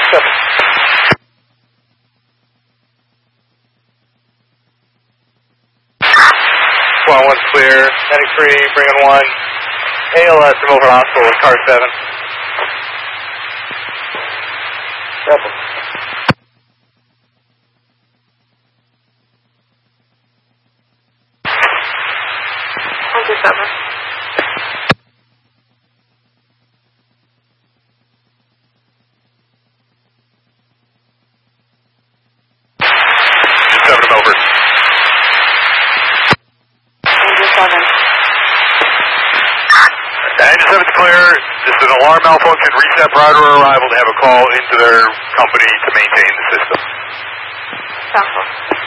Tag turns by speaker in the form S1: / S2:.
S1: Squad 1's clear. Medic 3, bring in 1. ALS from over hospital with car 7. Double.
S2: Hold 7.
S1: Engine 7's clear. This is an alarm malfunction. Reset prior to arrival to have a call into their company to maintain the system.
S2: Sounds good.